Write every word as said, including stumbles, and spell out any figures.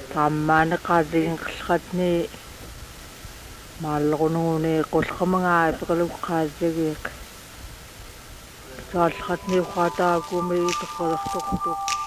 taammaana qaatiginqallaqatni maalluqununguni qulqamangaa ipeqaluqqaatigiq saallaqatni uqaataakuumi toqqalertoqtuk